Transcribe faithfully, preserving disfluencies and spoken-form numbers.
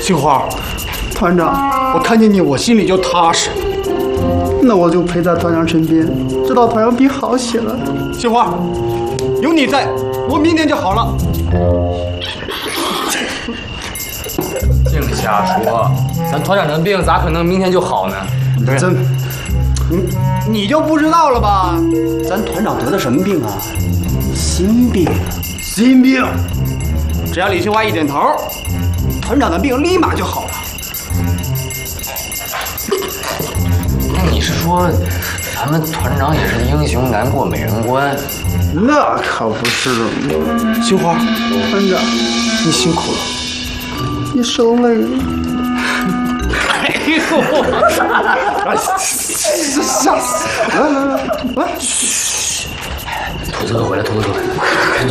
杏花， 团长， 我看见你，我心里就踏实。 那我就陪在团长身边，直到团长病好起来。 杏花，有你在，我明天就好了。 净瞎说，咱团长的病咋可能明天就好呢？ 真，你你就不知道了吧？咱团长得的什么病啊？心病。心病。只要李杏花一点头，团长的病立马就好了。 那你是说，咱们团长也是英雄难过美人关？ 那可不是嘛。 杏花， 团长， 你辛苦了。 你受累了。 哎呦！吓死！来来来来，嘘！ 偷偷的回来，偷偷的回来。